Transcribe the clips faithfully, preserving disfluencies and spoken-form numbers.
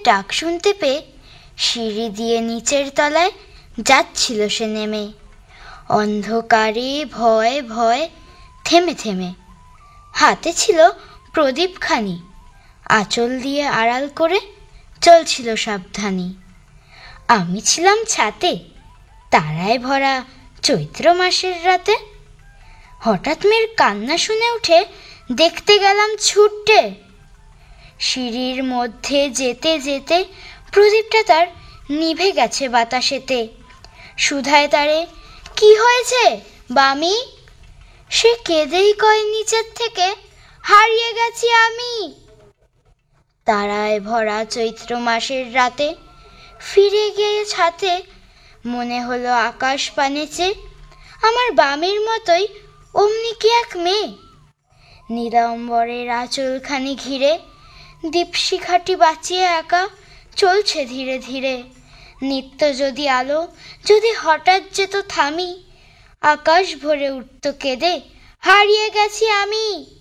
ডাক শুনতে পেয়ে সিঁড়ি দিয়ে নিচের তলায় যাচ্ছিল সে নেমে, অন্ধকারে ভয় ভয় থেমে থেমে। হাতে ছিল প্রদীপখানি, আঁচল দিয়ে আড়াল করে চলছিল সাবধানী। আমি ছিলাম ছাতে, তারায় ভরা চৈত্র মাসের রাতে। হঠাৎ মেয়ের কান্না শুনে উঠে দেখতে গেলাম ছুটে। সিঁড়ির মধ্যে যেতে যেতে প্রদীপটা তার নিভে গেছে বাতাসেতে। সুধায় তারে, কি হয়েছে বামি? সে কেঁদেই কয় নিচের থেকে, হারিয়ে গেছি আমি। তারায় ভরা চৈত্র মাসের রাতে ফিরে গিয়ে ছাতে মনে হলো আকাশ পানে চেয়ে আমার বামির মতোই অমনি কি এক মেয়ে। নীলাম্বরের আঁচলখানি ঘিরে দীপশিখাটি বাঁচিয়ে একা চলছে ধীরে ধীরে। নিত্য যদি আলো যদি হঠাৎ যেত থামি, আকাশ ভরে উঠত কেঁদে, হারিয়ে গেছি আমি।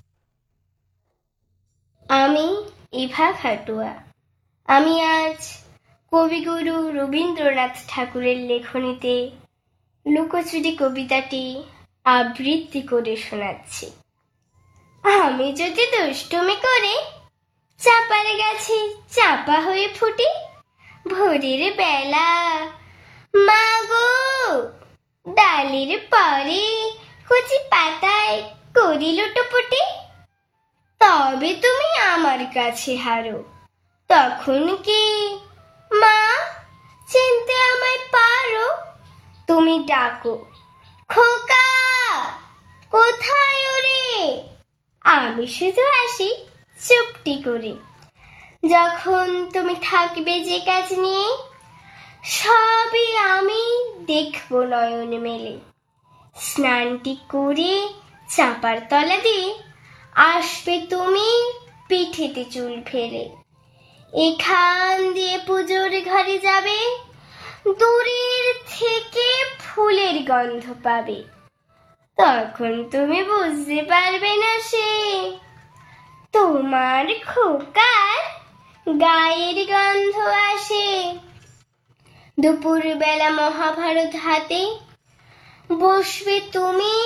আমি ইভা খাটুয়া। আমি আজ কবিগুরু রবীন্দ্রনাথ ঠাকুরের লেখনীতে লুকোচুরি কবিতাটি আবৃত্তি করে শোনাচ্ছি। আমি যদি দুষ্টুমি করে চাপার গাছে চাপা হয়ে ফুটি, ভোরের বেলা মা গো ডালের পরে কচি পাতায় করি লুটোপুটি, তবে তুমি আমার কাছে হারো, তখন কি মা চিনতে আমায় পারো? তুমি ডাকো, খোকা কোথায় ওরে? আমি শুধু আসি চুপটি করে। যখন তুমি থাকবে যে কাজ নিয়ে, সবই আমি দেখবো নয়ন মেলে। স্নানটি করে চাপার তলা দিয়ে আসবে তুমি পিঠেতে চুল ফেলে। এখান দিয়ে পুজোর ঘরে যাবে, দূরের থেকে ফুলের গন্ধ পাবে। তখন তুমি বুঝতে পারবে না সে তোমার খোকার গায়ের গন্ধ আসে। দুপুর বেলা মহাভারত হাতে বসবে তুমি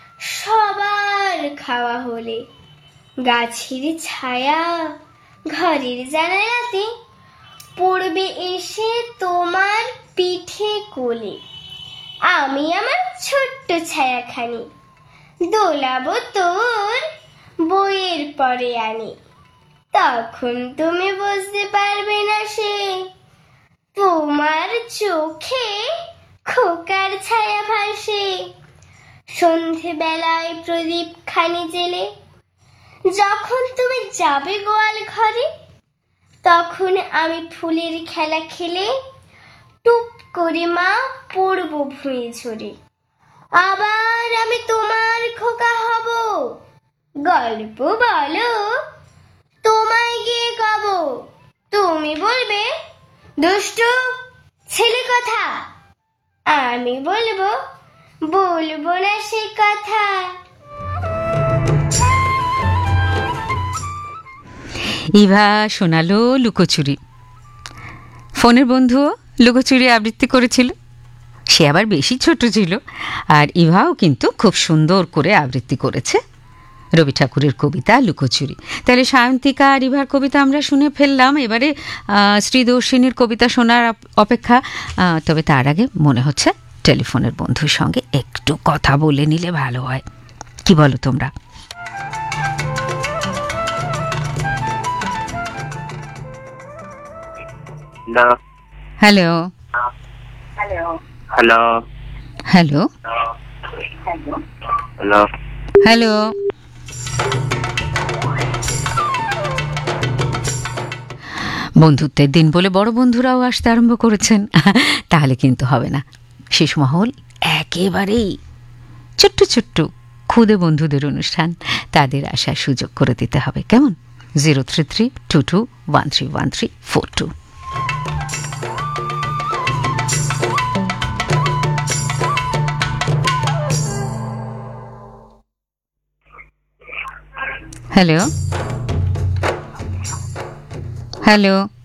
সবার খাওয়া হলে। গাছের ছায়া ঘরের জানালাতে পড়বে এসে তোমার পিঠে কোলে। আমি আমার ছোট্ট ছায়াখানি দোলাবো তোর বইয়ের পরে আনি। তখন তুমি বুঝতে পারবে না সে তোমার চোখে খোকার ছায়া ভাসে। সন্ধে বেলায় প্রদীপ খানি জেলে যখন তুমি যাবে গোয়াল ঘরে, তখন আমি ফুলের খেলা খেলে টুপ করে মা পড়ব ভুঁয়ে ঝরে। আবার আমি তোমার খোকা হব, গল্প বলো তোমায় গিয়ে কব। তুমি বলবে দুষ্টু ছেলে কথা, আমি বলবো বলবো না সে কথা। ইভা শোনালো লুকোচুরি। ফোনের বন্ধুও লুকোচুরি আবৃত্তি করেছিল। সে আবার বেশি ছোট ছিল, আর ইভাও কিন্তু খুব সুন্দর করে আবৃত্তি করেছে রবি ঠাকুরের কবিতা লুকোচুরি। তাহলে সায়ন্তিকা আর ইভার কবিতা আমরা শুনে ফেললাম। এবারে শ্রীদর্শিনীর কবিতা শোনার অপেক্ষা, তবে তার আগে মনে হচ্ছে টেলিফোনের বন্ধুর সঙ্গে একটু কথা বলে নিলে ভালো হয়। কি বলো তোমরা? Hello hello hello hello hello hello বন্ধুত্বের দিন বলে বড় বন্ধুরাও আসতে আরম্ভ করেছেন। তাহলে কিন্তু হবে না। শিশু মহল একেবারেই ছোট্ট ছোট্ট খুদে বন্ধুদের অনুষ্ঠান, তাদের আসার সুযোগ করে দিতে হবে। কেমন? Zero three three two two one three one three four two. Hello hello